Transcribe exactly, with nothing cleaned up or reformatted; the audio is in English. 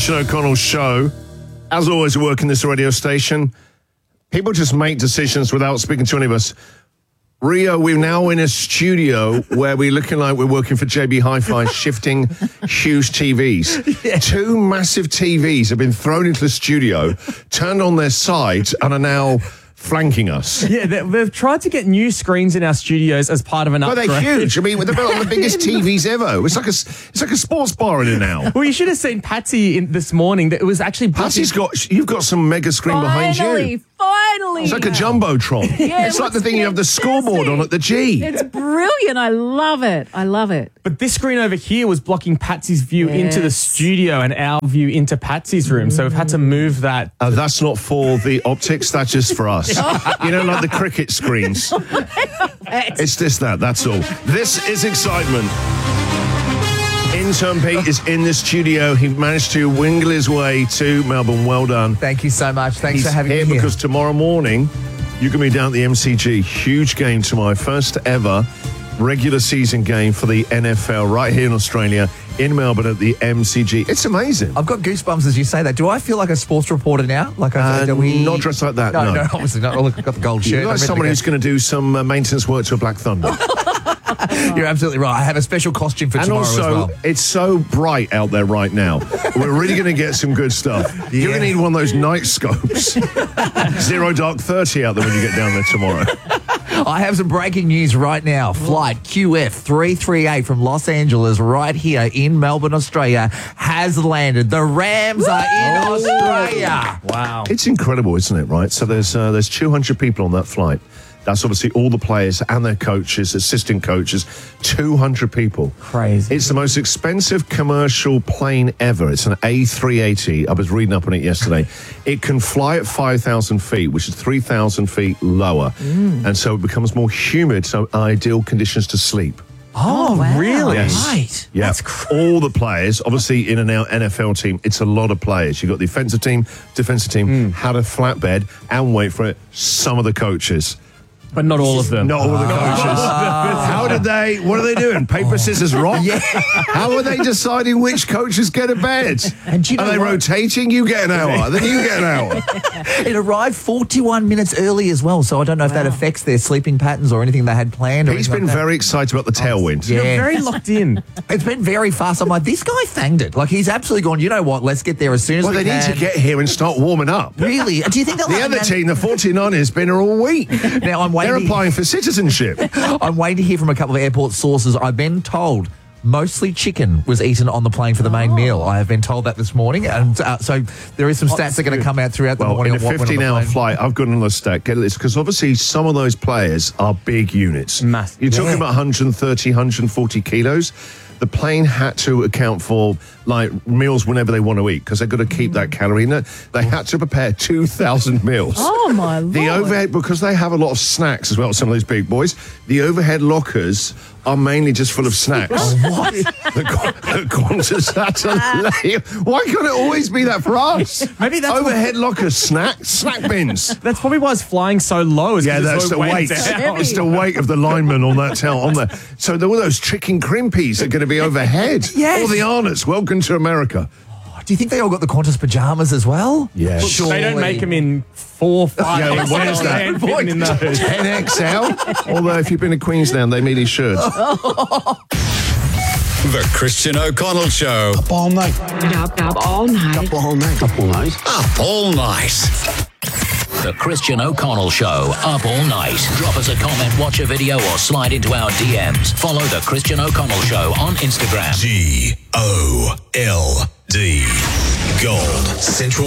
Christian O'Connell Show. As always, we work in this radio station. People just make decisions without speaking to any of us. Rio, we're now in a studio where we're looking like we're working for J B Hi-Fi, shifting huge T Vs. Yeah. Two massive T Vs have been thrown into the studio, turned on their sides, and are now flanking us. Yeah, they, they've tried to get new screens in our studios as part of an well, upgrade. They're huge. I mean, they're one of the biggest T Vs ever. It's like a, it's like a sports bar in it now. Well, you should have seen Patsy in this morning. That it was actually... Patsy's got... You've got some mega screen finally, behind you. Finally, It's like a Jumbotron. Yeah, it's like the thing fantastic. you have the scoreboard on at the G. It's brilliant. I love it. I love it. But this screen over here was blocking Patsy's view Yes. into the studio and our view into Patsy's room. So we've had to move that. Uh, that's not for the optics, that's just for us. You know, like the cricket screens. It's this, that, that's all. This is excitement. Intern Pete is in the studio. He managed to wingle his way to Melbourne. Well done. Thank you so much. Thanks He's for having here me here. because tomorrow morning you're going to be down at the M C G. Huge game tomorrow. First ever regular season game for the N F L right here in Australia, in Melbourne at the M C G. It's amazing. I've got goosebumps as you say that. Do I feel like a sports reporter now? Like I Uh, do we... not dressed like that, No, no. no, obviously not. Oh, look, I've got the gold shirt. You're like I'm ready someone to who's going to do some uh, maintenance work to a Black Thunder. go. You're absolutely right. I have a special costume for And tomorrow also, as well. it's so bright out there right now. We're really going to get some good stuff. You're Yeah. going to need one of those night scopes. Zero dark thirty out there when you get down there tomorrow. I have some breaking news right now. Flight Q F three three eight from Los Angeles right here in Melbourne, Australia has landed. The Rams are in Australia. Wow. It's incredible, isn't it, right? So there's uh, there's two hundred people on that flight. That's obviously all the players and their coaches, assistant coaches, two hundred people. Crazy. It's the most expensive commercial plane ever. It's an A three eighty. I was reading up on it yesterday. It can fly at five thousand feet, which is three thousand feet lower. Mm. And so it becomes more humid, so ideal conditions to sleep. Oh, wow. really? Yes. Right. Yeah, That's crazy. all the players, obviously in an N F L team, it's a lot of players. You've got the offensive team, defensive team, Mm. had a flatbed, and wait for it, some of the coaches. But not all of them. Not all the coaches. How did they, what are they doing? Paper, scissors, rock? Yeah. How are they deciding which coaches get a bed? And do you are know they what? rotating? You get an hour, then you get an hour. It arrived forty-one minutes early as well, so I don't know if that Wow. affects their sleeping patterns or anything they had planned. Or He's anything been like that. very excited about the tailwind. Yeah. You're very locked in. It's been very fast. I'm like, this guy thanged it. Like, he's absolutely gone, you know what, let's get there as soon as Well, we they can. need to get here and start warming up. Really? Do you think they'll The have a other man- team, the forty-niners, been here all week. Now, I'm They're waiting. applying for citizenship. I'm waiting to hear from a couple of airport sources. I've been told mostly chicken was eaten on the plane for the main meal. I have been told that this morning. And uh, so there is some stats that are going to come out throughout the Well, morning. in a on what went on the fifteen-hour plane. flight, I've got another stat. Get this, because obviously some of those players are big units. Massive. You're talking Yeah. about one hundred thirty, one hundred forty kilos. The plane had to account for like meals whenever they want to eat because they've got to keep that calorie in it. They had to prepare two thousand meals. Oh, my Lord. The overhead, because they have a lot of snacks as well, some of these big boys, the overhead lockers are mainly just full of snacks. What? The, Qu- the Qantas had to lay. Why can't it always be that for us? Maybe that's overhead lockers, snack, snack bins. That's probably why it's flying so low. Is Yeah, 'cause that's it's the so weight. down. It's the weight of the lineman on that tail on there. So there were those chicken crimpies that are going to be overhead. Yes. All the Arnott's. Welcome to America. Do you think they all got the Qantas pajamas as well? Yeah. They don't make them in four, five, Yeah, X what L, is that? and fitting in those. ten X L. Although if you've been to Queensland, they really should. The Christian O'Connell Show. Up all night. Up, up all night. Up all night. Up all night. Up all night. The Christian O'Connell Show, up all night. Drop us a comment, watch a video, or slide into our D Ms. Follow The Christian O'Connell Show on Instagram. G O L D. Gold. Central